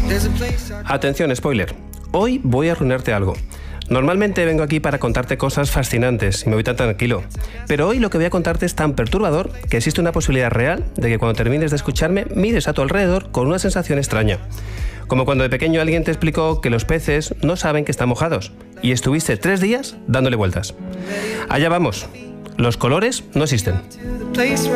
Atención, spoiler. Hoy voy a arruinarte algo. Normalmente vengo aquí para contarte cosas fascinantes y me voy tan tranquilo. Pero hoy lo que voy a contarte es tan perturbador que existe una posibilidad real de que cuando termines de escucharme mires a tu alrededor con una sensación extraña. Como cuando de pequeño alguien te explicó que los peces no saben que están mojados y estuviste 3 días dándole vueltas. Allá vamos. Los colores no existen.